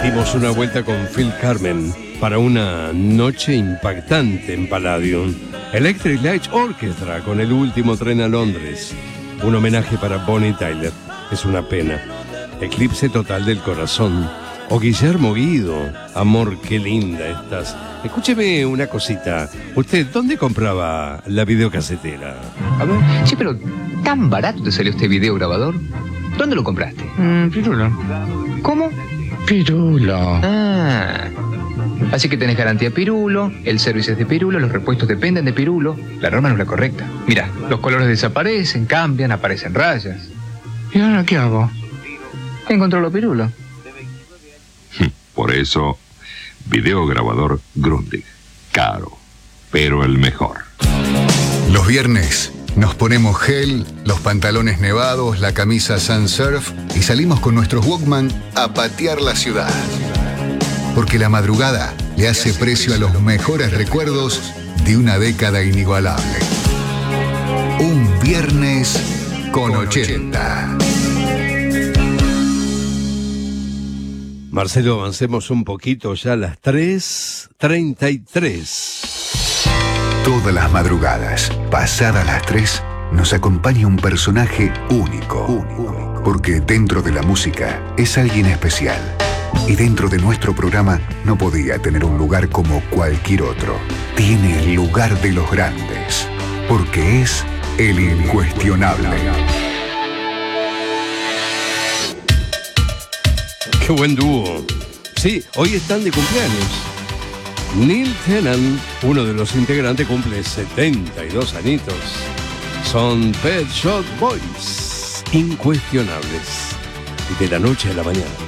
Dimos una vuelta con Phil Carmen para una noche impactante en Palladium. Electric Light Orchestra con El último tren a Londres. Un homenaje para Bonnie Tyler. Es una pena. Eclipse total del corazón. O Guillermo Guido. Amor, qué linda estás. Escúcheme una cosita. ¿Usted dónde compraba la videocasetera? A ver, sí, pero ¿tan barato te salió este videograbador? ¿Dónde lo compraste? Pirulo. ¿Cómo? Pirulo. Ah, así que tenés garantía Pirulo, el servicio es de Pirulo, los repuestos dependen de Pirulo. La norma no es la correcta. Mira, los colores desaparecen, cambian, aparecen rayas. ¿Y ahora qué hago? Encontró Pirulo. Por eso, videograbador Grundig. Caro, pero el mejor. Los viernes nos ponemos gel, los pantalones nevados, la camisa Sun Surf y salimos con nuestros Walkman a patear la ciudad. Porque la madrugada le hace precio a los mejores recuerdos de una década inigualable. Un viernes con 80. Marcelo, avancemos un poquito ya a las 3:33. Todas las madrugadas, pasadas las 3, nos acompaña un personaje único. Porque dentro de la música es alguien especial. Y dentro de nuestro programa no podía tener un lugar como cualquier otro. Tiene el lugar de los grandes. Porque es el incuestionable. ¡Qué buen dúo! Sí, hoy están de cumpleaños. Neil Tennant, uno de los integrantes, cumple 72 añitos. Son Pet Shop Boys, incuestionables. De la noche a la mañana.